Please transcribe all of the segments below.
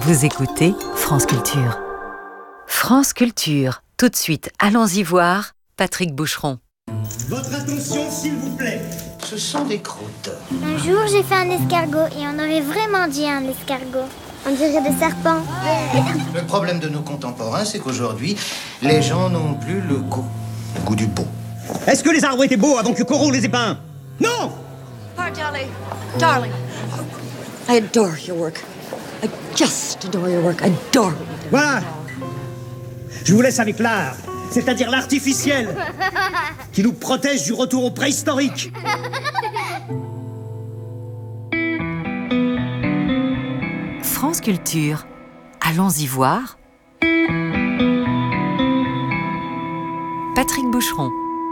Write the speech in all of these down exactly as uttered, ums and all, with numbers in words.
Vous écoutez France Culture. France Culture, tout de suite, allons-y voir Patrick Boucheron. Votre attention, s'il vous plaît. Ce sont des croûtes. Un jour, j'ai fait un escargot et on aurait vraiment dit un escargot. On dirait des serpents. Le problème de nos contemporains, c'est qu'aujourd'hui, les gens n'ont plus le goût. Le goût du beau. Est-ce que les arbres étaient beaux avant que Corot les ait peints? Non! Poor Dolly. Darling. I adore your work. I just adore your work. I adore it. Voilà. Je vous laisse avec l'art, c'est-à-dire l'artificiel, qui nous protège du retour au préhistorique. France Culture, allons-y voir Patrick Boucheron.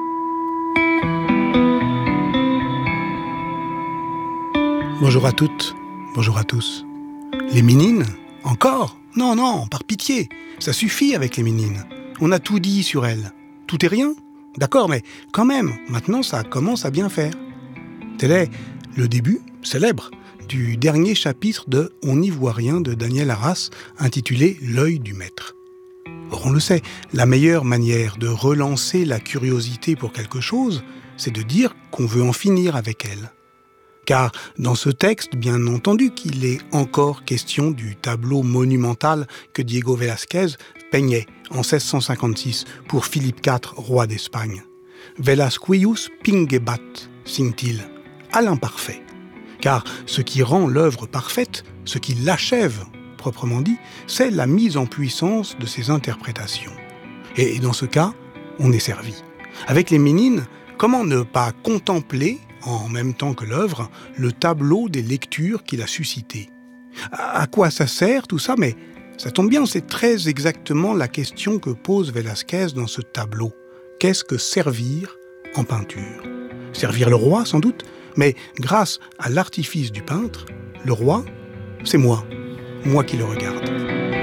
Bonjour à toutes, bonjour à tous. Les Ménines? Encore? Non, non, par pitié. Ça suffit avec les Ménines. On a tout dit sur elles. Tout est rien? D'accord, mais quand même, maintenant ça commence à bien faire. Tel est le début, célèbre, du dernier chapitre de On n'y voit rien de Daniel Arras, intitulé L'œil du maître. Or, on le sait, la meilleure manière de relancer la curiosité pour quelque chose, c'est de dire qu'on veut en finir avec elle. Car dans ce texte, bien entendu qu'il est encore question du tableau monumental que Diego Velázquez peignait en seize cent cinquante-six pour Philippe quatre, roi d'Espagne. Velasquius pingebat, signe-t-il, à l'imparfait. Car ce qui rend l'œuvre parfaite, ce qui l'achève, proprement dit, c'est la mise en puissance de ses interprétations. Et dans ce cas, on est servi. Avec les Ménines, comment ne pas contempler, en même temps que l'œuvre, le tableau des lectures qu'il a suscité? À quoi ça sert tout ça? Mais ça tombe bien, c'est très exactement la question que pose Velázquez dans ce tableau. Qu'est-ce que servir en peinture? Servir le roi, sans doute, mais grâce à l'artifice du peintre, le roi, c'est moi, moi qui le regarde.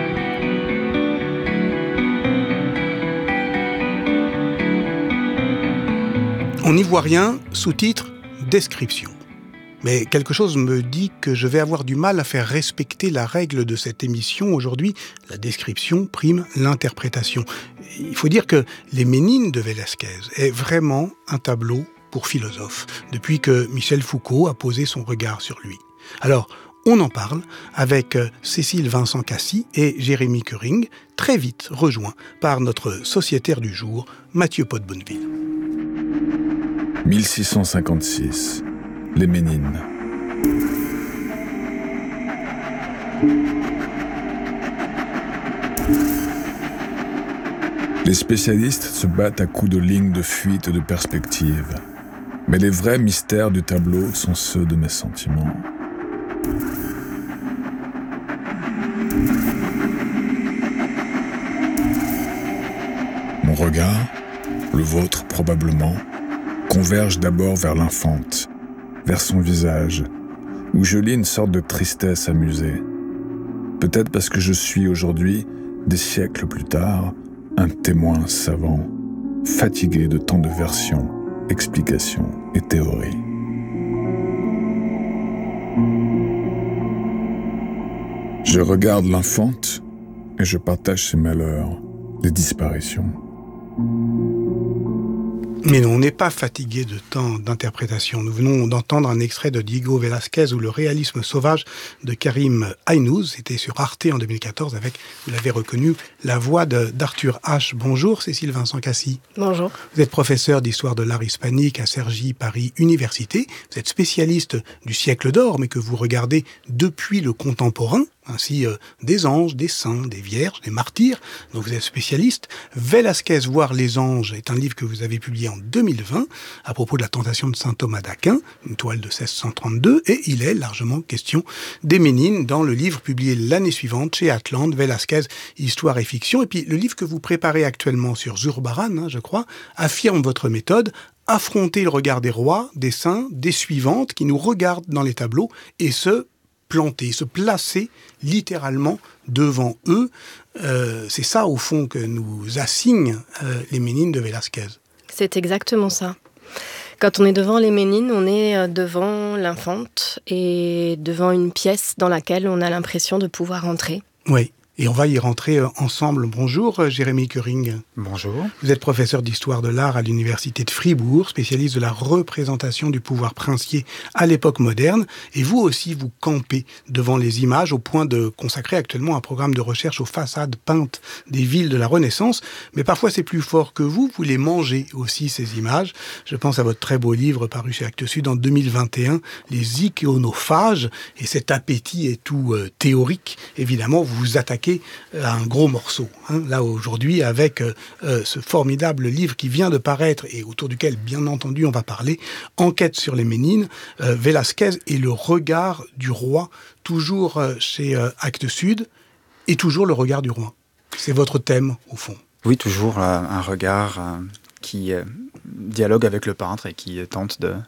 On n'y voit rien, sous-titre Description. Mais quelque chose me dit que je vais avoir du mal à faire respecter la règle de cette émission aujourd'hui. La description prime l'interprétation. Il faut dire que Les Ménines de Velázquez est vraiment un tableau pour philosophes, depuis que Michel Foucault a posé son regard sur lui. Alors, on en parle avec Cécile Vincent-Cassis et Jérémy Curing, très vite rejoints par notre sociétaire du jour, Mathieu Pot-Bonneville. mille six cent cinquante-six, Les Ménines. Les spécialistes se battent à coups de lignes de fuite et de perspective. Mais les vrais mystères du tableau sont ceux de mes sentiments. Mon regard, le vôtre probablement, converge d'abord vers l'infante, vers son visage, où je lis une sorte de tristesse amusée. Peut-être parce que je suis aujourd'hui, des siècles plus tard, un témoin savant, fatigué de tant de versions, explications et théories. Je regarde l'infante et je partage ses malheurs, les disparitions. Mais on n'est pas fatigué de tant d'interprétations. Nous venons d'entendre un extrait de Diego Velázquez ou Le réalisme sauvage de Karim Aynouz. C'était sur Arte en deux mille quatorze avec, vous l'avez reconnu, la voix de, d'Arthur H. Bonjour Cécile Vincent-Cassis. Bonjour. Vous êtes professeur d'histoire de l'art hispanique à Cergy Paris Université. Vous êtes spécialiste du siècle d'or, mais que vous regardez depuis le contemporain. Ainsi euh, des anges, des saints, des vierges, des martyrs. Donc vous êtes spécialiste. Velázquez, voir les anges est un livre que vous avez publié en deux mille vingt à propos de la tentation de saint Thomas d'Aquin, une toile de seize cent trente-deux, et il est largement question des Ménines dans le livre publié l'année suivante chez Atlante, Velázquez, Histoire et Fiction. Et puis le livre que vous préparez actuellement sur Zurbarán, hein, je crois, affirme votre méthode. Affronter le regard des rois, des saints, des suivantes qui nous regardent dans les tableaux et ce planter, se placer littéralement devant eux. Euh, c'est ça, au fond, que nous assignent euh, les Ménines de Velázquez. C'est exactement ça. Quand on est devant les Ménines, on est devant l'infante et devant une pièce dans laquelle on a l'impression de pouvoir entrer. Oui. Et on va y rentrer ensemble. Bonjour, Jérémy Curing. Bonjour. Vous êtes professeur d'histoire de l'art à l'université de Fribourg, spécialiste de la représentation du pouvoir princier à l'époque moderne. Et vous aussi, vous campez devant les images au point de consacrer actuellement un programme de recherche aux façades peintes des villes de la Renaissance. Mais parfois, c'est plus fort que vous. Vous les mangez aussi, ces images. Je pense à votre très beau livre paru chez Actes Sud en deux mille vingt et un, Les iconophages. Et cet appétit est tout euh, théorique. Évidemment, vous vous attaquez à un gros morceau. Hein, là, aujourd'hui, avec euh, ce formidable livre qui vient de paraître et autour duquel, bien entendu, on va parler, Enquête sur les Ménines, euh, Velázquez et le regard du roi, toujours euh, chez euh, Actes Sud, et toujours le regard du roi. C'est votre thème, au fond. Oui, toujours euh, un regard euh, qui euh, dialogue avec le peintre et qui euh, tente de...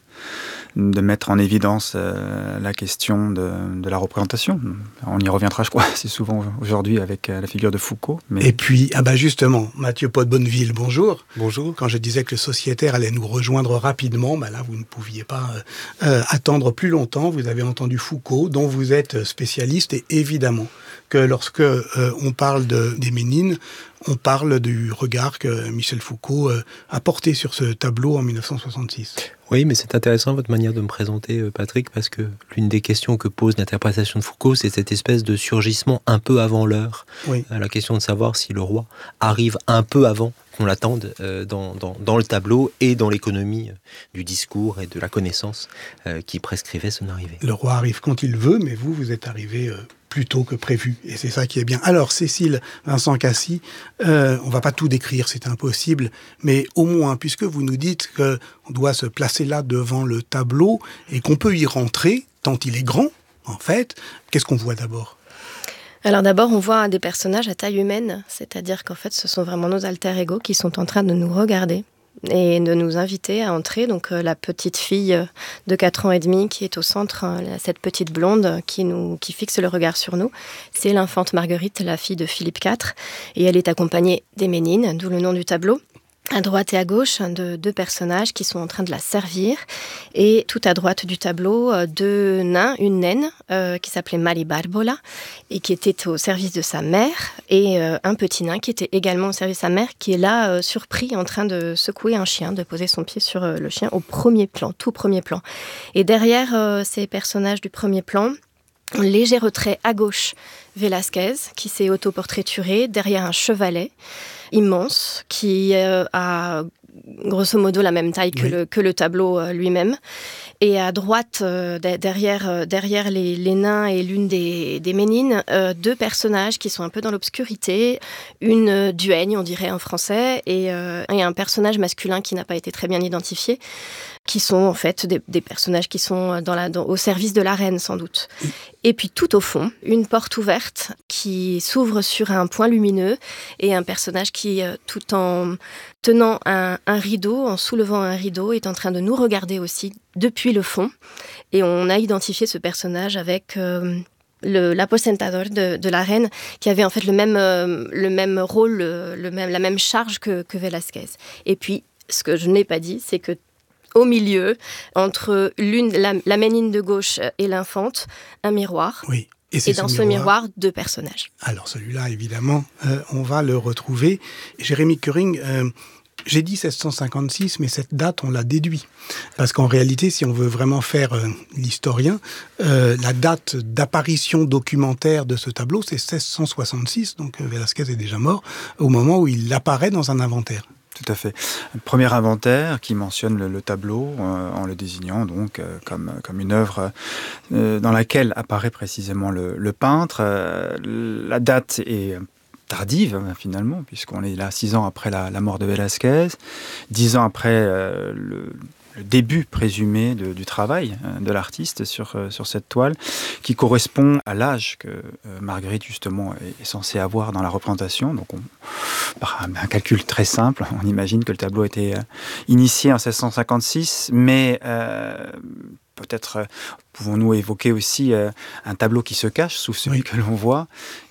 de mettre en évidence euh, la question de, de la représentation. On y reviendra, je crois, assez souvent aujourd'hui avec euh, la figure de Foucault. Mais... Et puis, ah bah justement, Mathieu Pot-Bonneville, bonjour. Bonjour. Quand je disais que le sociétaire allait nous rejoindre rapidement, bah là, vous ne pouviez pas euh, euh, attendre plus longtemps. Vous avez entendu Foucault, dont vous êtes spécialiste, et évidemment que lorsque euh, on parle de, des Ménines, on parle du regard que Michel Foucault euh, a porté sur ce tableau en dix-neuf cent soixante-six. Oui, mais c'est intéressant votre manière de me présenter, Patrick, parce que l'une des questions que pose l'interprétation de Foucault, c'est cette espèce de surgissement un peu avant l'heure. Oui. La question de savoir si le roi arrive un peu avant qu'on l'attende euh, dans, dans, dans le tableau et dans l'économie du discours et de la connaissance euh, qui prescrivait son arrivée. Le roi arrive quand il veut, mais vous, vous êtes arrivé... Euh... plus tôt que prévu. Et c'est ça qui est bien. Alors, Cécile Vincent Cassis, euh, on va pas tout décrire, c'est impossible, mais au moins, puisque vous nous dites qu'on doit se placer là devant le tableau et qu'on peut y rentrer, tant il est grand, en fait, qu'est-ce qu'on voit d'abord ? Alors d'abord, on voit des personnages à taille humaine, c'est-à-dire qu'en fait, ce sont vraiment nos alter ego qui sont en train de nous regarder et de nous inviter à entrer. Donc euh, la petite fille de quatre ans et demi qui est au centre, euh, cette petite blonde qui, nous, qui fixe le regard sur nous, c'est l'infante Marguerite, la fille de Philippe quatre, et elle est accompagnée des Ménines, d'où le nom du tableau. À droite et à gauche, de deux personnages qui sont en train de la servir. Et tout à droite du tableau, deux nains, une naine euh, qui s'appelait Malibarbola et qui était au service de sa mère, et euh, un petit nain qui était également au service de sa mère, qui est là, euh, surpris, en train de secouer un chien, de poser son pied sur euh, le chien au premier plan, tout premier plan. Et derrière euh, ces personnages du premier plan, un léger retrait à gauche, Velázquez, qui s'est autoportraituré derrière un chevalet immense, qui euh, a grosso modo la même taille que, oui. le, que le tableau euh, lui-même. Et à droite, euh, derrière, euh, derrière les, les nains et l'une des, des Ménines, euh, deux personnages qui sont un peu dans l'obscurité. Une euh, duègne, on dirait en français, et, euh, et un personnage masculin qui n'a pas été très bien identifié, qui sont en fait des, des personnages qui sont dans la, dans, au service de la reine, sans doute. Et puis tout au fond, une porte ouverte qui s'ouvre sur un point lumineux et un personnage qui, euh, tout en tenant un, un rideau, en soulevant un rideau, est en train de nous regarder aussi depuis le fond. Et on a identifié ce personnage avec euh, le, l'apocentador de, de la reine, qui avait en fait le même, euh, le même rôle, le, le même, la même charge que, que Velázquez. Et puis, ce que je n'ai pas dit, c'est que au milieu, entre l'une, la, la Ménine de gauche et l'infante, un miroir. Oui. Et, et dans ce miroir, miroir, deux personnages. Alors celui-là, évidemment, euh, on va le retrouver. Jérémy Curing, euh, j'ai dit seize cent cinquante-six, mais cette date, on l'a déduit. Parce qu'en réalité, si on veut vraiment faire euh, l'historien, euh, la date d'apparition documentaire de ce tableau, c'est seize cent soixante-six, donc euh, Velázquez est déjà mort, au moment où il apparaît dans un inventaire. Tout à fait. Premier inventaire qui mentionne le, le tableau euh, en le désignant donc euh, comme, comme une œuvre euh, dans laquelle apparaît précisément le, le peintre. Euh, la date est tardive finalement, puisqu'on est là six ans après la, la mort de Velázquez, dix ans après euh, le, le début présumé de, du travail euh, de l'artiste sur, euh, sur cette toile, qui correspond à l'âge que euh, Marguerite justement est, est censée avoir dans la représentation. Donc on, par un, un calcul très simple, on imagine que le tableau a été euh, initié en seize cent cinquante-six, mais euh, peut-être euh, pouvons-nous évoquer aussi euh, un tableau qui se cache sous celui oui. que l'on voit.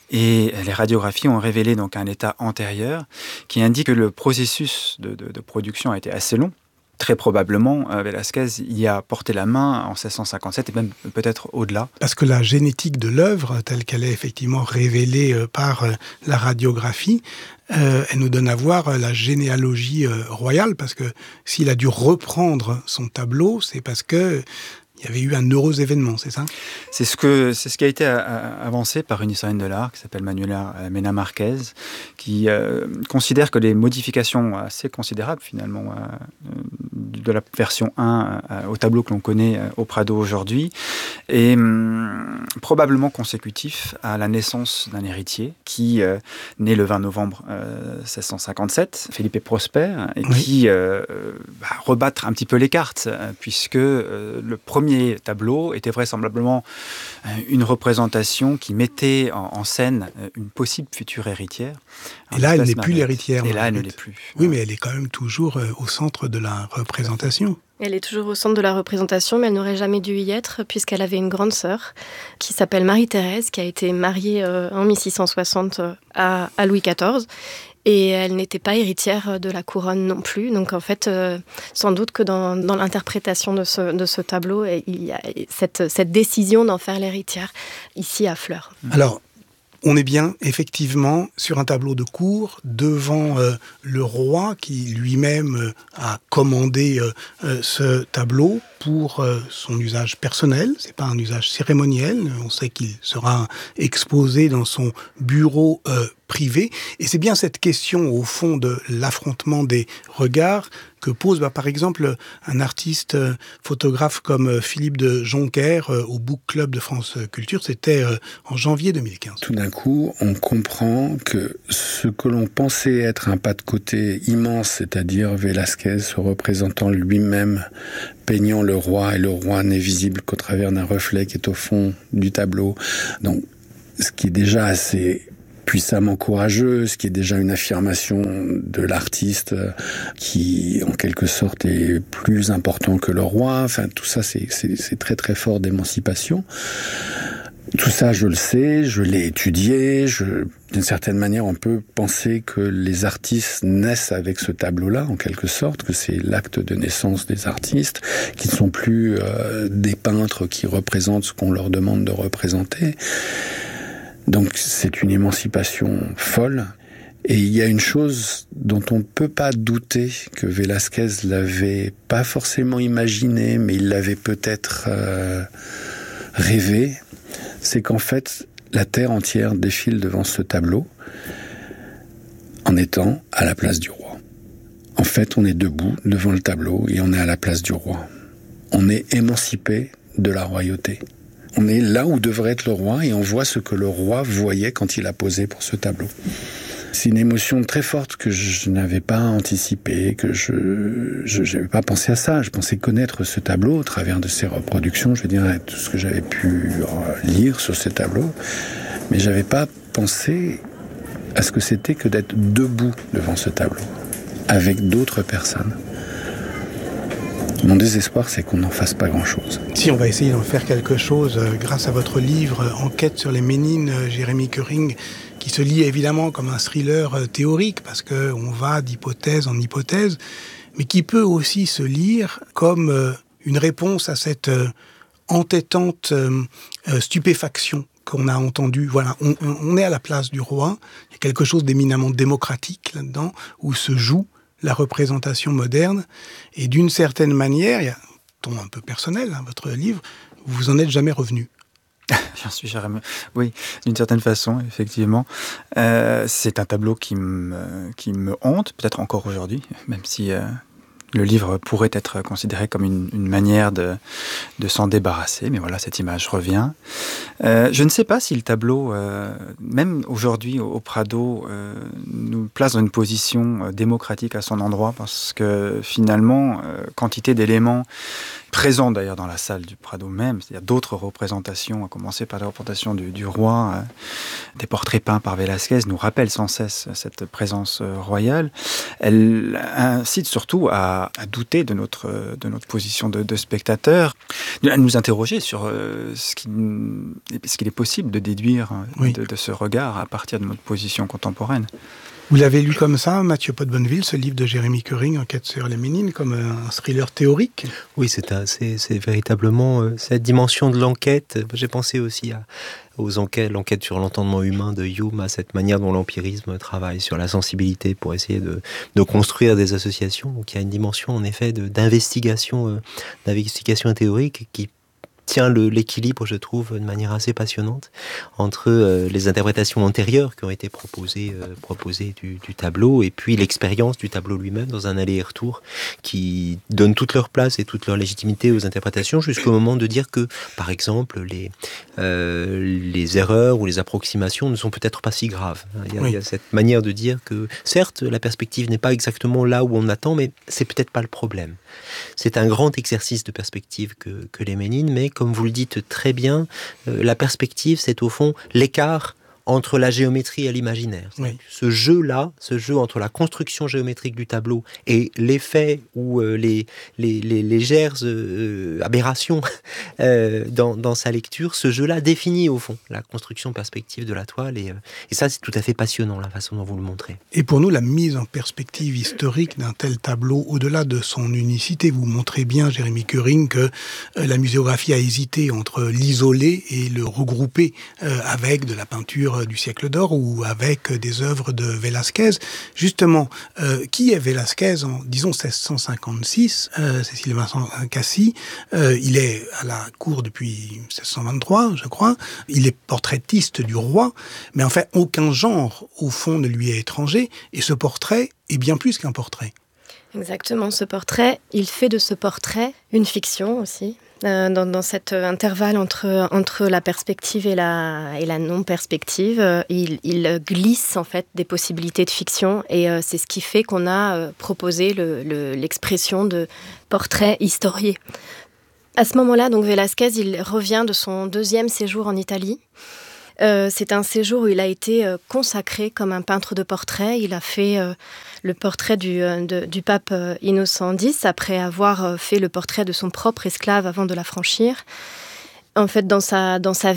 Et les radiographies ont révélé donc un état antérieur qui indique que le processus de, de, de production a été assez long, très probablement, Velázquez y a porté la main en seize cent cinquante-sept et même peut-être au-delà. Parce que la génétique de l'œuvre, telle qu'elle est effectivement révélée par la radiographie, euh, elle nous donne à voir la généalogie royale, parce que s'il a dû reprendre son tableau, c'est parce que il y avait eu un heureux événement, c'est ça ? C'est ce, que, c'est ce qui a été a, a, avancé par une historienne de l'art qui s'appelle Manuela Mena Marquez, qui euh, considère que les modifications assez considérables, finalement, euh, de la version un euh, au tableau que l'on connaît euh, au Prado aujourd'hui, est hum, probablement consécutif à la naissance d'un héritier qui euh, naît le vingt novembre euh, seize cent cinquante-sept, Felipe Prosper, et oui. qui euh, va rebattre un petit peu les cartes, puisque euh, le premier tableau était vraisemblablement une représentation qui mettait en, en scène une possible future héritière. Et là, elle n'est plus l'héritière. Et là, elle ne l'est plus. Oui, mais elle est quand même toujours au centre de la représentation. Elle est toujours au centre de la représentation, mais elle n'aurait jamais dû y être, puisqu'elle avait une grande sœur qui s'appelle Marie-Thérèse, qui a été mariée euh, en mille six cent soixante à, à Louis quatorze. Et elle n'était pas héritière de la couronne non plus. Donc en fait, euh, sans doute que dans, dans l'interprétation de ce, de ce tableau, il y a cette, cette décision d'en faire l'héritière ici à Fleurs. Alors, on est bien effectivement sur un tableau de cour devant euh, le roi qui lui-même euh, a commandé euh, euh, ce tableau pour euh, son usage personnel. C'est pas un usage cérémoniel. On sait qu'il sera exposé dans son bureau euh, privé. Et c'est bien cette question au fond de l'affrontement des regards que pose bah, par exemple un artiste euh, photographe comme euh, Philippe de Joncker euh, au Book Club de France Culture. C'était euh, en janvier deux mille quinze. Tout d'un coup, on comprend que ce que l'on pensait être un pas de côté immense, c'est-à-dire Velázquez se représentant lui-même peignant le roi, et le roi n'est visible qu'au travers d'un reflet qui est au fond du tableau. Donc, ce qui est déjà assez puissamment courageux, ce qui est déjà une affirmation de l'artiste qui, en quelque sorte, est plus important que le roi. Enfin, tout ça, c'est, c'est, c'est très très fort d'émancipation. Tout ça, je le sais, je l'ai étudié. Je, d'une certaine manière, on peut penser que les artistes naissent avec ce tableau-là, en quelque sorte, que c'est l'acte de naissance des artistes, qui ne sont plus euh, des peintres qui représentent ce qu'on leur demande de représenter. Donc c'est une émancipation folle. Et il y a une chose dont on ne peut pas douter que Velázquez l'avait pas forcément imaginé, mais il l'avait peut-être euh, rêvé, c'est qu'en fait, la terre entière défile devant ce tableau en étant à la place du roi. En fait, on est debout devant le tableau et on est à la place du roi. On est émancipé de la royauté. On est là où devrait être le roi et on voit ce que le roi voyait quand il a posé pour ce tableau. C'est une émotion très forte que je n'avais pas anticipée, que je je n'avais pas pensé à ça. Je pensais connaître ce tableau au travers de ses reproductions, je veux dire, tout ce que j'avais pu lire sur ce tableau. Mais je n'avais pas pensé à ce que c'était que d'être debout devant ce tableau, avec d'autres personnes. Mon désespoir, c'est qu'on n'en fasse pas grand-chose. Si, on va essayer d'en faire quelque chose euh, grâce à votre livre euh, « Enquête sur les Ménines euh, », Jérémy Kering, qui se lit évidemment comme un thriller euh, théorique, parce qu'on va d'hypothèse en hypothèse, mais qui peut aussi se lire comme euh, une réponse à cette euh, entêtante euh, euh, stupéfaction qu'on a entendue. Voilà, on, on est à la place du roi, il y a quelque chose d'éminemment démocratique là-dedans, où se joue la représentation moderne, et d'une certaine manière, il y a un ton un peu personnel, hein, votre livre, vous en êtes jamais revenu. J'en suis jamais... Oui, d'une certaine façon, effectivement. Euh, c'est un tableau qui me, qui me hante, peut-être encore aujourd'hui, même si euh, le livre pourrait être considéré comme une, une manière de, de s'en débarrasser, mais voilà, cette image revient. Euh, je ne sais pas si le tableau, euh, même aujourd'hui au, au Prado, euh, nous place dans une position euh, démocratique à son endroit, parce que finalement, euh, quantité d'éléments présents d'ailleurs dans la salle du Prado même, c'est-à-dire d'autres représentations, à commencer par la représentation du, du roi, euh, des portraits peints par Velázquez, nous rappellent sans cesse cette présence euh, royale. Elle incite surtout à, à douter de notre, de notre position de, de spectateur, à nous interroger sur euh, ce, qui, ce qu'il est possible de déduire oui. de, de ce regard à partir de notre position contemporaine. Vous l'avez lu comme ça, Mathieu Pot-Bonneville, ce livre de Jérémy Kering, Enquête sur les Ménines, comme un thriller théorique? Oui, c'est, un, c'est, c'est véritablement euh, cette dimension de l'enquête. J'ai pensé aussi à, aux enquêtes, l'enquête sur l'entendement humain de Hume, à cette manière dont l'empirisme travaille sur la sensibilité pour essayer de, de construire des associations. Donc il y a une dimension en effet de, d'investigation, euh, d'investigation théorique qui tient le, l'équilibre, je trouve, de manière assez passionnante entre euh, les interprétations antérieures qui ont été proposées, euh, proposées du, du tableau et puis l'expérience du tableau lui-même dans un aller-retour qui donne toute leur place et toute leur légitimité aux interprétations jusqu'au moment de dire que, par exemple, les, euh, les erreurs ou les approximations ne sont peut-être pas si graves. Il y a, oui. il y a cette manière de dire que, certes, la perspective n'est pas exactement là où on attend, mais c'est peut-être pas le problème. C'est un grand exercice de perspective que, que les Ménines, mais comme vous le dites très bien, euh, la perspective, c'est au fond l'écart entre la géométrie et l'imaginaire. Oui. Ce jeu-là, ce jeu entre la construction géométrique du tableau et l'effet ou euh, les, les, les légères euh, aberrations euh, dans, dans sa lecture, ce jeu-là définit au fond la construction perspective de la toile. Et, euh, et ça, c'est tout à fait passionnant, la façon dont vous le montrez. Et pour nous, la mise en perspective historique d'un tel tableau, au-delà de son unicité, vous montrez bien, Jérémy Kering, que euh, la muséographie a hésité entre l'isoler et le regrouper euh, avec de la peinture du siècle d'or ou avec des œuvres de Velázquez. Justement, euh, qui est Velázquez en, disons, seize cent cinquante-six, euh, Cécile Vincent Cassi, euh, il est à la cour depuis seize cent vingt-trois, je crois, il est portraitiste du roi, mais en fait, aucun genre, au fond, ne lui est étranger, et ce portrait est bien plus qu'un portrait. Exactement, ce portrait, il fait de ce portrait une fiction aussi. Euh, dans, dans cet intervalle entre, entre la perspective et la, et la non-perspective, euh, il, il glisse en fait des possibilités de fiction et euh, c'est ce qui fait qu'on a euh, proposé le, le, l'expression de portrait historié. À ce moment-là, donc Velázquez, il revient de son deuxième séjour en Italie. Euh, c'est un séjour où il a été euh, consacré comme un peintre de portrait. Il a fait euh, le portrait du, euh, de, du pape euh, Innocent X après avoir euh, fait le portrait de son propre esclave avant de l'affranchir. En fait, dans sa, dans sa